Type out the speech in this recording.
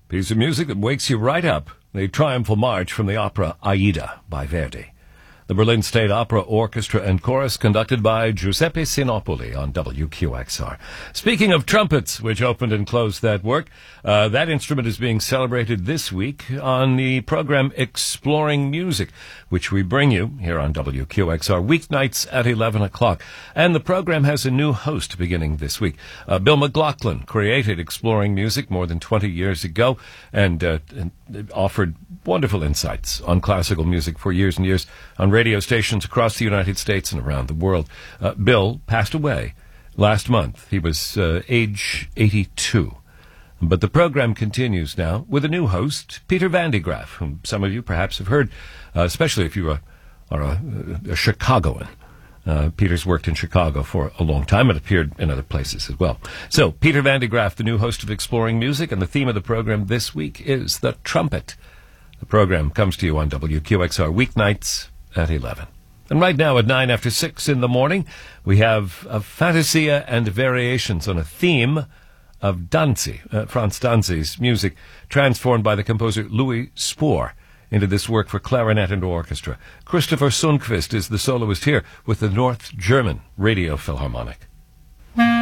Piece of music that wakes you right up. The triumphal march from the opera Aida by Verdi. The Berlin State Opera Orchestra and Chorus, conducted by Giuseppe Sinopoli on WQXR. Speaking of trumpets, which opened and closed that work, that instrument is being celebrated this week on the program Exploring Music, which we bring you here on WQXR weeknights at 11 o'clock. And the program has a new host beginning this week. Bill McLaughlin created Exploring Music more than 20 years ago and offered wonderful insights on classical music for years and years on radio stations across the United States and around the world. Bill passed away last month. He was age 82. But the program continues now with a new host, Peter Van de Graaff, whom some of you perhaps have heard, especially if you are a Chicagoan. Peter's worked in Chicago for a long time and appeared in other places as well. So, Peter Van de Graaff, the new host of Exploring Music, and the theme of the program this week is the trumpet. The program comes to you on WQXR weeknights at 11. And right now at 9 after 6 in the morning, we have a fantasia and variations on a theme of Danzi, Franz Danzi's music, transformed by the composer Louis Spohr into this work for clarinet and orchestra. Christopher Sundquist is the soloist here with the North German Radio Philharmonic.